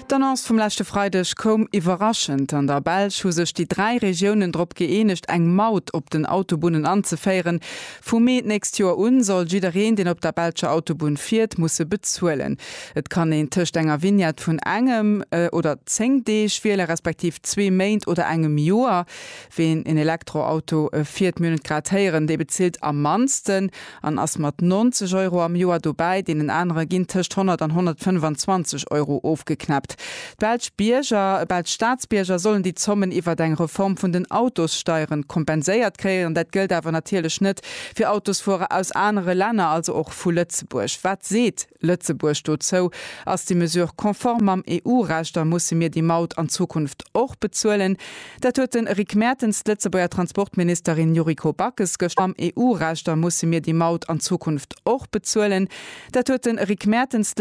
D'Annonce vom letzte Freitag kom überraschend. An der Belsch hu sech die 3 Regionen drop geeinigt, eng Maut op den Autobunnen anzufeieren. Vom Mai nächst Jahr un soll jidereen, den op der Belsche Autobahn fährt, musse bezuelen. Et kann en Tischcht enger Vignette vun engem oder 10 Deeg wählen, respektiv 2 Meint oder engem Joer. Wen ein Elektroauto 4 Minuten gratieren, de bezielt am mansten an ass mat 90 € am Joer dobei, den andere ginn Tischcht 100 an 125 € aufgeknappt. Belsch Staatsbierger sollen die Zommen iwwer deng Reform vun den Autossteuern kompenséiert kreieren. Dat gilt awer natürlich net fir Autosfuhrer aus andere Länder, also auch vu Lützeburg. Wat seht Lützeburg dort so? Als die mesure konform am EU-Recht, dann muss mir die Maut an Zukunft auch bezuelen. Dat huet den Rick Mertens, Lützeburger Transportministerin Juriko Backes, am EU-Recht, dann muss mir die Maut an Zukunft auch bezuelen. Dat huet den Rick Mertens,